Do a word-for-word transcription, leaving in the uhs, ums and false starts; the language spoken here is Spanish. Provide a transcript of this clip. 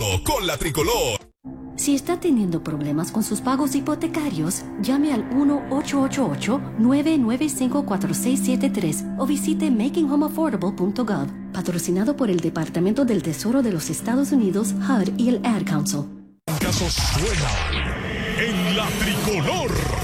Con la Tricolor. Si está teniendo problemas con sus pagos hipotecarios, llame al uno ocho ocho ocho, nueve nueve cinco, cuatro seis siete tres o visite making home affordable punto gov, patrocinado por el Departamento del Tesoro de los Estados Unidos, H U D y el Ad Council. Caso suena en la Tricolor.